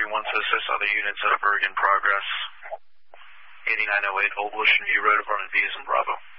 1 to assist other units that are in progress. 8908 Old Ocean View Road, Apartment B is in Bravo.